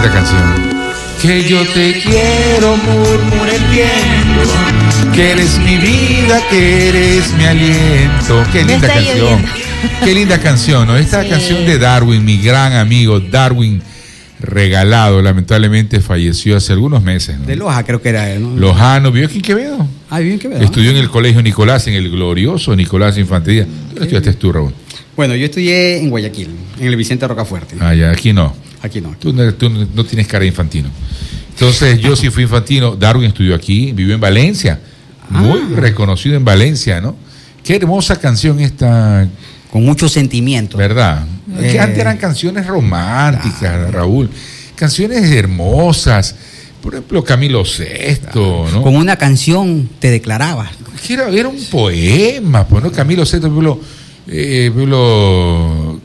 linda canción. Que yo te quiero, murmura el viento, que eres mi vida, que eres mi aliento. Qué linda canción. Qué linda canción, ¿no? Esta canción de Darwin, mi gran amigo Darwin Regalado, lamentablemente falleció hace algunos meses, ¿no? De Loja creo que era, ¿no? Lojano, vivió aquí en Quevedo. Vivió en Quevedo. Estudió en el Colegio Nicolás, en el glorioso Nicolás Infantería. ¿Dónde estudiaste tú, Raúl? Bueno, yo estudié en Guayaquil, en el Vicente Rocafuerte. Ya, aquí no. Aquí no. Tú no tienes cara de infantino. Entonces, yo sí fui infantino. Darwin estudió aquí, vivió en Valencia. Muy reconocido en Valencia, ¿no? Qué hermosa canción esta. Con mucho sentimiento. ¿Verdad? Que antes eran canciones románticas, Raúl. Canciones hermosas. Por ejemplo, Camilo VI, ¿no? Con una canción te declarabas. Era un poema, pues, ¿no? Camilo VI, por ejemplo,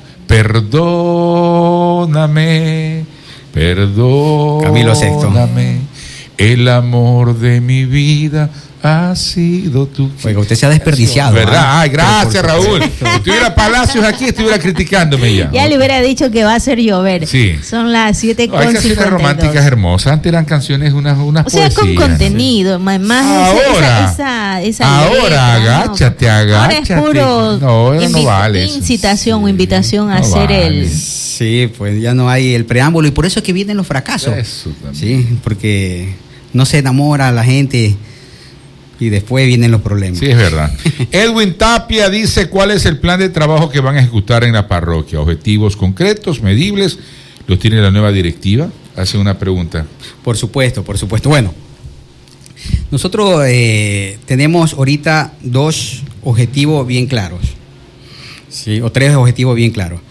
perdóname, Camilo VI. el amor de mi vida ha sido tú. Oiga, usted se ha desperdiciado. ¿Verdad? Ay, gracias, Raúl. Si tuviera Palacios aquí, estuviera criticándome ya. Ya le hubiera dicho que va a hacer llover. Sí. Son las 7:52. Hay canciones románticas hermosas. Antes eran canciones, unas o sea, poesías, con contenido, más ahora, esa ahora, letra, agáchate. Ahora es puro no vale eso. incitación o invitación a no hacer vale. Sí, pues ya no hay el preámbulo y por eso es que vienen los fracasos. Eso también. Sí, porque no se enamora la gente y después vienen los problemas. Sí, es verdad. Edwin Tapia dice: ¿cuál es el plan de trabajo que van a ejecutar en la parroquia? ¿Objetivos concretos, medibles? ¿Los tiene la nueva directiva? Hace una pregunta. Por supuesto. Bueno, nosotros tenemos ahorita 2 objetivos bien claros, ¿sí? O 3 objetivos bien claros.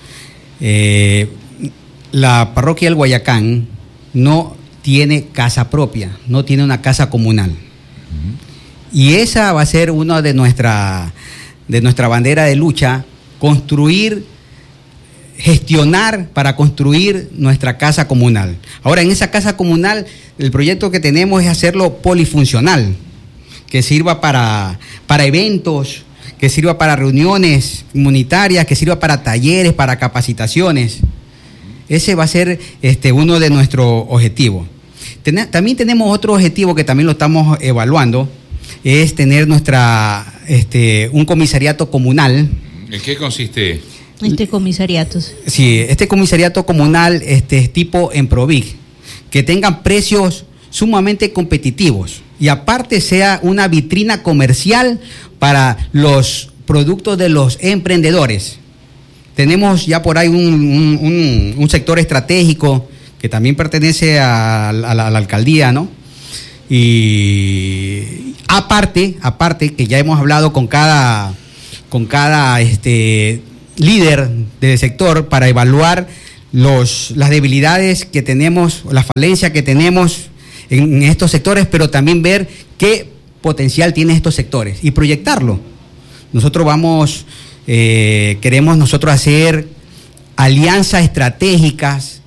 La parroquia del Guayacán no tiene casa propia, no tiene una casa comunal. Y esa va a ser una de nuestra bandera de lucha, gestionar para construir nuestra casa comunal. Ahora, en esa casa comunal, el proyecto que tenemos es hacerlo polifuncional, que sirva para eventos, que sirva para reuniones comunitarias, que sirva para talleres, para capacitaciones. Ese va a ser uno de nuestros objetivos. También tenemos otro objetivo que también lo estamos evaluando, es tener un comisariato comunal. ¿En qué consiste? Comisariato. Sí, este comisariato comunal es tipo Emprovic, que tengan precios sumamente competitivos y aparte sea una vitrina comercial para los productos de los emprendedores. Tenemos ya por ahí un sector estratégico que también pertenece a la alcaldía, ¿no? Y aparte que ya hemos hablado con cada líder del sector para evaluar las debilidades que tenemos, las falencias que tenemos en estos sectores, pero también ver qué potencial tienen estos sectores y proyectarlo. Nosotros queremos hacer alianzas estratégicas